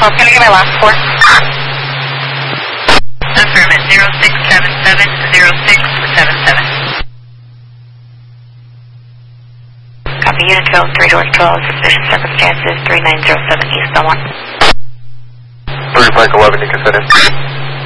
12, can I get my last four? Affirmative, 0677, 0677. Copy, Unit 12, 3 doors 12, suspicious circumstances, 3907 eastbound 1. 3 Frank 11, you can send in.